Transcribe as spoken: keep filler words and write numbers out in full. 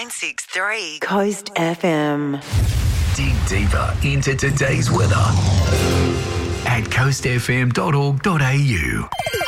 six three Coast F M. Dig deeper into today's weather at coast f m dot org dot a u.